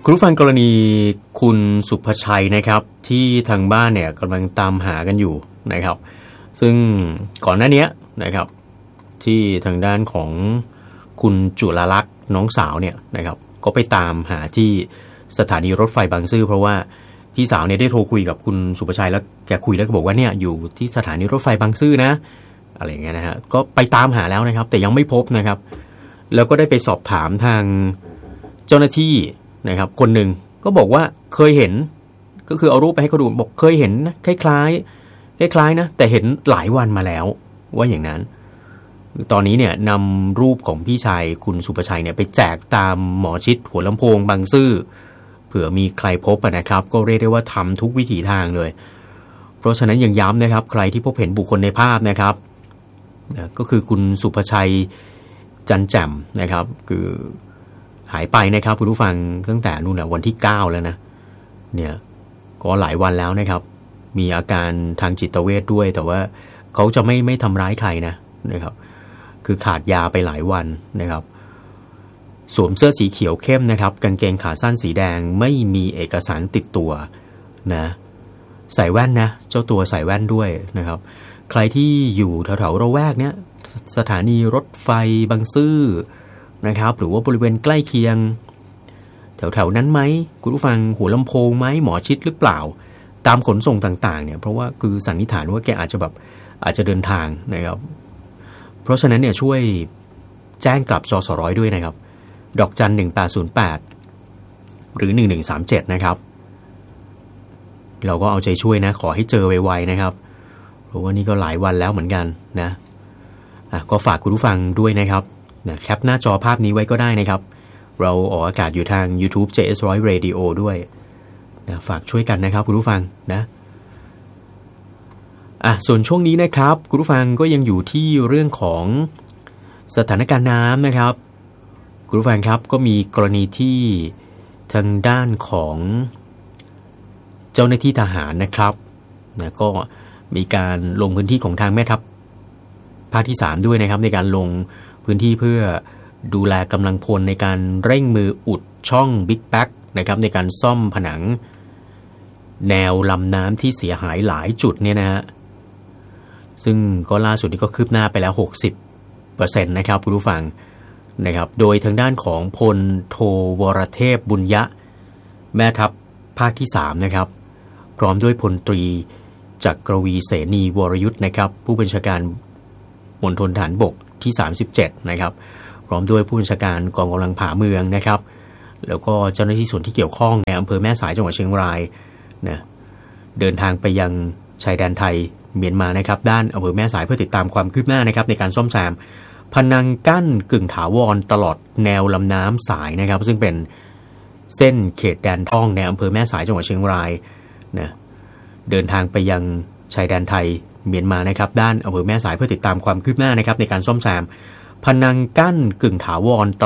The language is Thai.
คุณผู้ฟังกรณีคุณสุภชัยนะครับที่ทางบ้านเนี่ยกำลังตามหากันอยู่นะครับซึ่งก่อนหน้านี้นะครับที่ทางด้านของคุณจุลลักษณ์น้องสาวเนี่ยนะครับก็ไปตามหาที่สถานีรถไฟบางซื่อเพราะว่าพี่สาวเนี่ยได้โทรคุยกับคุณสุภชัยแล้วแกคุยแล้วก็บอกว่าเนี่ยอยู่ที่สถานีรถไฟบางซื่อนะอะไรอย่างเงี้ยนะฮะก็ไปตามหาแล้วนะครับแต่ยังไม่พบนะครับแล้วก็ได้ไปสอบถามทางเจ้าหน้าที่นะครับคนหนึ่งก็บอกว่าเคยเห็นก็คือเอารูปไปให้เขาดูบอกเคยเห็นนะคล้ายๆนะแต่เห็นหลายวันมาแล้วว่าอย่างนั้นตอนนี้เนี่ยนำรูปของพี่ชายคุณสุภชัยเนี่ยไปแจกตามหมอชิดหัวลำโพงบางซื่อเผื่อมีใครพบนะครับก็เรียกได้ว่าทำทุกวิถีทางเลยเพราะฉะนั้นยังย้ำนะครับใครที่พบเห็นบุคคลในภาพนะครับก็คือคุณสุภชัยจันแจ่มนะครับคือหายไปนะครับคุณผู้ฟังตั้งแต่นู่นนะวันที่9แล้วนะเนี่ยก็หลายวันแล้วนะครับมีอาการทางจิตเวชด้วยแต่ว่าเขาจะไม่ทำร้ายใครนะครับคือขาดยาไปหลายวันนะครับสวมเสื้อสีเขียวเข้มนะครับกางเกงขาสั้นสีแดงไม่มีเอกสารติดตัวนะใส่แว่นนะเจ้าตัวใส่แว่นด้วยนะครับใครที่อยู่แถวๆระแวกเนี้ยสถานีรถไฟบางซื่อนะครับหรือว่าบริเวณใกล้เคียงแถวๆนั้นไหมคุณผู้ฟังหัวลำโพงไหมหมอชิดหรือเปล่าตามขนส่งต่างๆเนี่ยเพราะว่าคือสันนิษฐานว่าแกอาจจะเดินทางนะครับเพราะฉะนั้นเนี่ยช่วยแจ้งกลับจสร้อยด้วยนะครับดอกจัน1808หรือ1137นะครับเราก็เอาใจช่วยนะขอให้เจอไวๆนะครับเพราะว่านี่ก็หลายวันแล้วเหมือนกันนะก็ฝากคุณผู้ฟังด้วยนะครับแคปหน้าจอภาพนี้ไว้ก็ได้นะครับเราออกอากาศอยู่ทาง YouTube JS100 Radio ด้วยนะฝากช่วยกันนะครับคุณผู้ฟังนะส่วนช่วงนี้นะครับคุณผู้ฟังก็ยังอยู่ที่เรื่องของสถานการณ์น้ำนะครับคุณผู้ฟังครับก็มีกรณีที่ทางด้านของเจ้าหน้าที่ทหารนะครับนะก็มีการลงพื้นที่ของทางแม่ทัพภาคที่3ด้วยนะครับในการลงพื้นที่เพื่อดูแลกำลังพลในการเร่งมืออุดช่องบิ๊กแบ็กนะครับในการซ่อมผนังแนวลำน้ำที่เสียหายหลายจุดเนี่ยนะฮะซึ่งก็ล่าสุดนี้ก็คืบหน้าไปแล้ว 60% นะครับคุณผู้ฟังนะครับโดยทางด้านของพลโทวรเทพบุญยะแม่ทัพภาคที่3นะครับพร้อมด้วยพลตรีจักรวีเสนีวรยุทธ์นะครับผู้บัญชาการมณฑลฐานบกที่37นะครับพร้อมด้วยผู้บัญชาการกองกำลังผาเมืองนะครับแล้วก็เจ้าหน้าที่ส่วนที่เกี่ยวข้องในอำเภอแม่สายจังหวัดเชียงรายนะเดินทางไปยังชายแดนไทยเมียนมานะครับด้านอำเภอแม่สายเพื่อติดตามความคืบหน้านะครับในการซ่อมแซมพนังกั้นกึ่งถาวรตลอดแนวลำน้ำสายนะครับซึ่งเป็นเส้นเขตแดนท่องในอำเภอแม่สายจังหวัดเชียงรายนะเดินทางไปยังชายแดนไทยเมียนมานะครับด้านอำเภอแม่สายเพื่อติดตามความคืบหน้านะครับในการซ่อมแซมพนังกั้นกึ่งถาวร